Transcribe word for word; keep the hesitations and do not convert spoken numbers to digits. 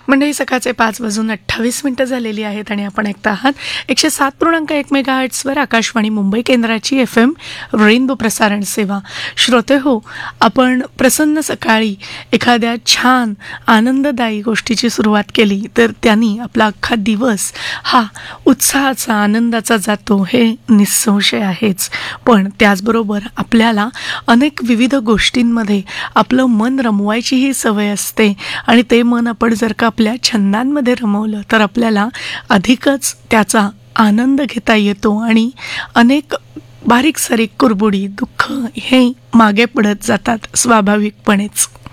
मंडळी सकाळचे पाच वाजून अठ्ठावीस मिनिटं झालेली आहेत आणि आपण ऐकता आहात एकशे सात पूर्णांक एक मेगा हर्ट्सवर आकाशवाणी मुंबई केंद्राची एफ एम रेनबो प्रसारण सेवा. श्रोते हो, आपण प्रसन्न सकाळी एखाद्या छान आनंददायी गोष्टीची सुरुवात केली तर त्यांनी आपला अख्खा दिवस हा उत्साहाचा आनंदाचा जातो, हे निसंशय आहेच. पण त्याचबरोबर आपल्याला अनेक विविध गोष्टींमध्ये आपलं मन रमवायचीही सवय असते आणि ते मन आपण जर का आपल्या छंदांमध्ये रमवलं तर आपल्याला अधिकच त्याचा आनंद घेता येतो आणि अनेक बारीक सारीक कुरबुडी दुःख हे मागे पडत जातात स्वाभाविकपणेच.